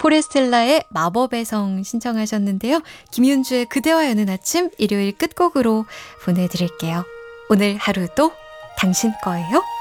포레스텔라의 마법의 성 신청하셨는데요. 김윤주의 그대와 여는 아침 일요일 끝곡으로 보내드릴게요. 오늘 하루도 당신 거예요.